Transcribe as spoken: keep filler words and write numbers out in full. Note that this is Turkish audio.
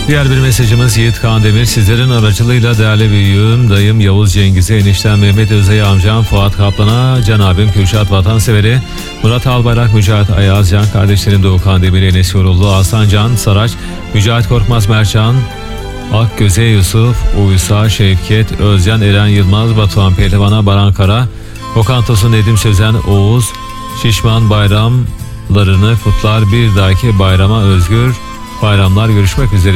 Diğer bir mesajımız Yiğit Kandemir. Sizlerin aracılığıyla değerli büyüğüm, dayım Yavuz Cengiz'e, eniştem Mehmet Özay'a, amcam Fuat Kaplan'a, can abim Kürşat Vatansever'e, Murat Albayrak, Mücahit Ayazcan, kardeşlerim Doğu Kandemir, Enes Yorullu, Aslan Can Saraç, Mücahit Korkmaz Merçan, Akgöze Yusuf, Uysa Şevket, Özcan Eren Yılmaz, Batuhan Pehlivan'a, Baran Kara, Okan Tosun, Nedim Sözen, Oğuz Şişman bayramlarını kutlar. Bir dahaki bayrama özgür bayramlar. Görüşmek üzere.